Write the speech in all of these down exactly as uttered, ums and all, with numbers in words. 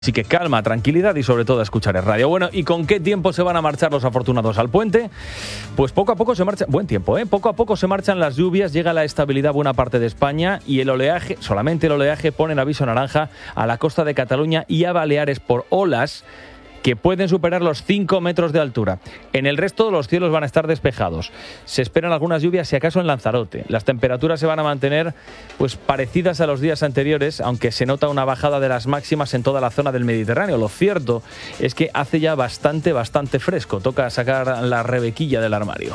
Así que calma, tranquilidad y sobre todo escuchar el radio. Bueno, ¿y con qué tiempo se van a marchar los afortunados al puente? Pues poco a poco se marcha, buen tiempo, ¿eh? Poco a poco se marchan las lluvias, llega la estabilidad a buena parte de España y el oleaje, solamente el oleaje pone en aviso naranja a la costa de Cataluña y a Baleares por olas que pueden superar los cinco metros de altura. En el resto los cielos van a estar despejados. Se esperan algunas lluvias, si acaso en Lanzarote. Las temperaturas se van a mantener pues parecidas a los días anteriores, aunque se nota una bajada de las máximas en toda la zona del Mediterráneo. Lo cierto es que hace ya bastante, bastante fresco. Toca sacar la rebequilla del armario.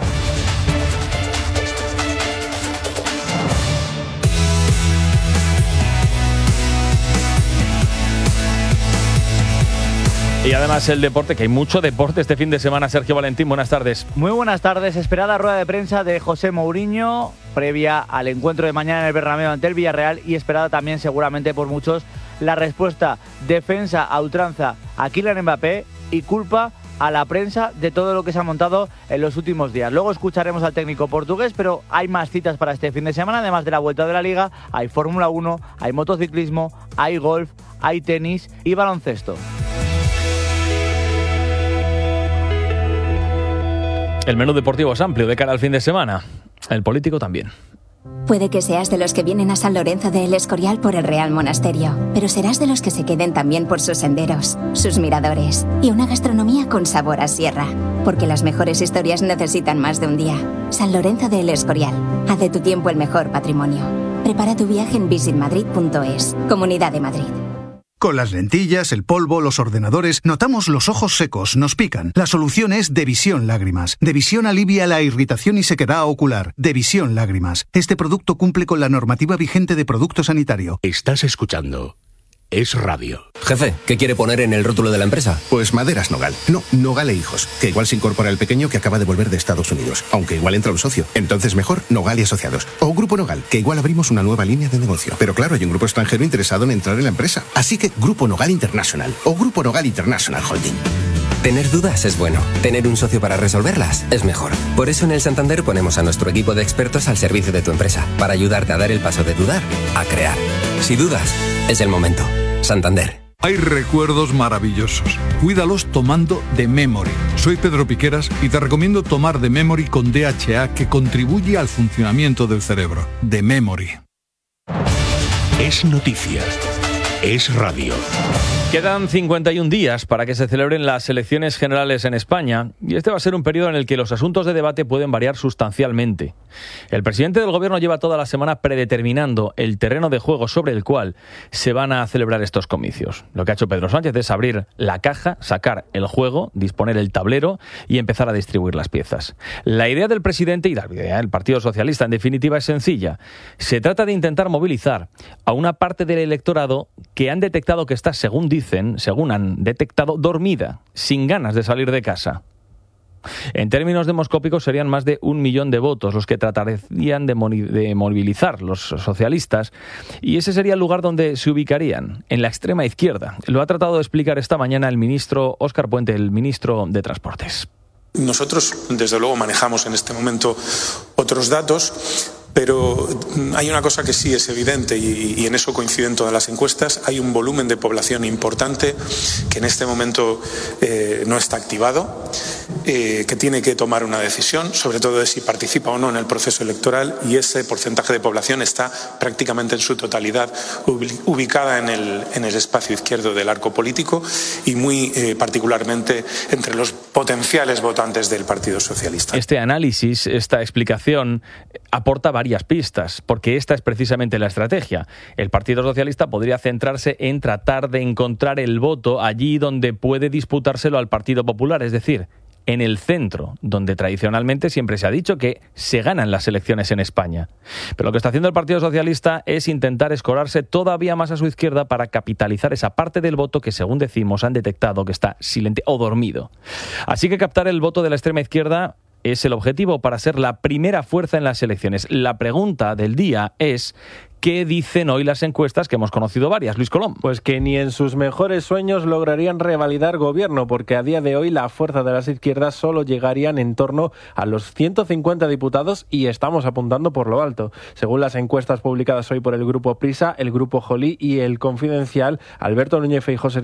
Y además el deporte, que hay mucho deporte este fin de semana. Sergio Valentín, buenas tardes. Muy buenas tardes. Esperada rueda de prensa de José Mourinho previa al encuentro de mañana en el Bernabéu ante el Villarreal y esperada también seguramente por muchos la respuesta defensa a ultranza a Kylian Mbappé y culpa a la prensa de todo lo que se ha montado en los últimos días. Luego escucharemos al técnico portugués, pero hay más citas para este fin de semana, además de la vuelta de la Liga. Hay Fórmula uno, hay motociclismo, hay golf, hay tenis y baloncesto. El menú deportivo es amplio de cara al fin de semana. El político también. Puede que seas de los que vienen a San Lorenzo de El Escorial por el Real Monasterio, pero serás de los que se queden también por sus senderos, sus miradores y una gastronomía con sabor a sierra. Porque las mejores historias necesitan más de un día. San Lorenzo de El Escorial. Haz de tu tiempo el mejor patrimonio. Prepara tu viaje en visit madrid punto es. Comunidad de Madrid. Con las lentillas, el polvo, los ordenadores, notamos los ojos secos, nos pican. La solución es Devisión Lágrimas. Devisión alivia la irritación y sequedad ocular. Devisión Lágrimas. Este producto cumple con la normativa vigente de producto sanitario. Estás escuchando Es Radio. Jefe, ¿qué quiere poner en el rótulo de la empresa? Pues Maderas Nogal. No, Nogal e Hijos. Que igual se incorpora el pequeño que acaba de volver de Estados Unidos. Aunque igual entra un socio. Entonces mejor Nogal y Asociados. O Grupo Nogal, que igual abrimos una nueva línea de negocio. Pero claro, hay un grupo extranjero interesado en entrar en la empresa. Así que Grupo Nogal International. O Grupo Nogal International Holding. Tener dudas es bueno. Tener un socio para resolverlas es mejor. Por eso en el Santander ponemos a nuestro equipo de expertos al servicio de tu empresa. Para ayudarte a dar el paso de dudar a crear. Si dudas, es el momento. Santander. Hay recuerdos maravillosos. Cuídalos tomando The Memory. Soy Pedro Piqueras y te recomiendo tomar The Memory con D H A, que contribuye al funcionamiento del cerebro. The Memory. Es noticia. Es radio. Quedan cincuenta y un días para que se celebren las elecciones generales en España y este va a ser un periodo en el que los asuntos de debate pueden variar sustancialmente. El presidente del gobierno lleva toda la semana predeterminando el terreno de juego sobre el cual se van a celebrar estos comicios. Lo que ha hecho Pedro Sánchez es abrir la caja, sacar el juego, disponer el tablero y empezar a distribuir las piezas. La idea del presidente y la idea del Partido Socialista, en definitiva, es sencilla. Se trata de intentar movilizar a una parte del electorado que han detectado que está, según dicen, según han detectado, dormida, sin ganas de salir de casa. En términos demoscópicos serían más de un millón de votos los que tratarían de, de movilizar los socialistas y ese sería el lugar donde se ubicarían, en la extrema izquierda. Lo ha tratado de explicar esta mañana el ministro Óscar Puente, el ministro de Transportes. Nosotros, desde luego, manejamos en este momento otros datos, pero hay una cosa que sí es evidente y, y en eso coinciden todas las encuestas. Hay un volumen de población importante que en este momento eh, no está activado, eh, que tiene que tomar una decisión, sobre todo de si participa o no en el proceso electoral, y ese porcentaje de población está prácticamente en su totalidad ubicada en el, en el espacio izquierdo del arco político y muy eh, particularmente entre los potenciales votantes del Partido Socialista. Este análisis, esta explicación aporta varias pistas, porque esta es precisamente la estrategia. El Partido Socialista podría centrarse en tratar de encontrar el voto allí donde puede disputárselo al Partido Popular, es decir, en el centro, donde tradicionalmente siempre se ha dicho que se ganan las elecciones en España. Pero lo que está haciendo el Partido Socialista es intentar escorarse todavía más a su izquierda para capitalizar esa parte del voto que, según decimos, han detectado que está silente o dormido. Así que captar el voto de la extrema izquierda es el objetivo para ser la primera fuerza en las elecciones. La pregunta del día es: ¿qué dicen hoy las encuestas, que hemos conocido varias? Luis Colom. Pues que ni en sus mejores sueños lograrían revalidar gobierno, porque a día de hoy la fuerza de las izquierdas solo llegarían en torno a los ciento cincuenta diputados y estamos apuntando por lo alto. Según las encuestas publicadas hoy por el Grupo Prisa, el Grupo Joly y el Confidencial, Alberto Núñez Feijóo